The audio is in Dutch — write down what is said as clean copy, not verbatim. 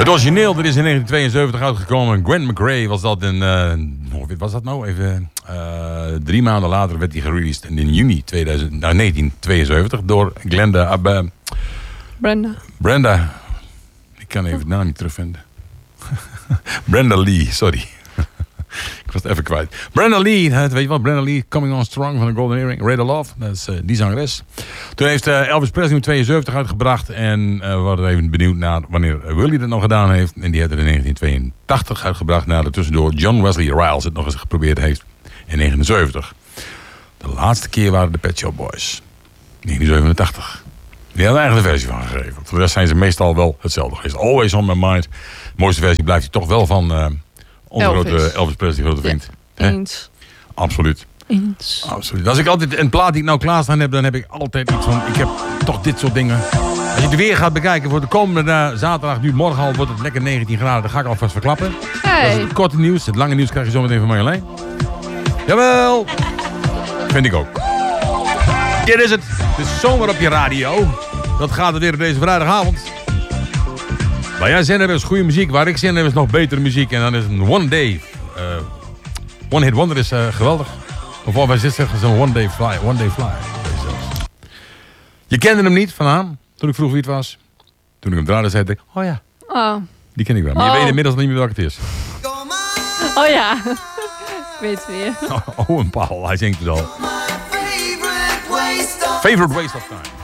Het origineel, er is in 1972 uitgekomen. Gwen McRae was dat in... was dat nou? Even... 3 maanden later werd hij gereleased. In juni 1972 door Brenda. Ik kan even de naam niet terugvinden. Brenda Lee, sorry. Ik was het even kwijt. Brenda Lee, weet je wat? Brenda Lee, Coming On Strong van de Golden Earring. Radar Love, dat is die zangeres. Toen heeft Elvis Presley in 72 uitgebracht. En we waren even benieuwd naar wanneer Willie dat nog gedaan heeft. En die heeft het in 1982 uitgebracht. Na de tussendoor John Wesley Riles het nog eens geprobeerd heeft in 1979. De laatste keer waren de Pet Shop Boys. 1987. Die hadden er eigen versie van gegeven. Voor de rest zijn ze meestal wel hetzelfde geweest. Always On My Mind. De mooiste versie blijft hij toch wel van... onze grote Elvis Presley, grote vriend. Ja, eens. Absoluut. Eens. Absoluut. Als ik altijd een plaat die ik nou klaarstaan heb, dan heb ik altijd iets van... Ik heb toch dit soort dingen. Als je het weer gaat bekijken voor de komende zaterdag, nu morgen al wordt het lekker 19 graden. Dat ga ik alvast verklappen. Hey. Dat is het korte nieuws. Het lange nieuws krijg je zometeen van Marjolein. Jawel. Vind ik ook. Dit is het. Het is zomer op je radio. Dat gaat het weer op deze vrijdagavond. Waar jij zin hebt is goede muziek. Waar ik zin heb is nog betere muziek. En dan is een One Hit Wonder is geweldig. Of wat wij zeggen is een One Day Fly. Je kende hem niet van hem. Toen ik vroeg wie het was. Toen ik hem draaide zei ik. Oh ja. Oh. Die ken ik wel. Maar je weet inmiddels niet meer welke het is. Oh ja. Ik weet het weer. Oh, een Paul. Hij zingt het al. Favorite Waste of Time.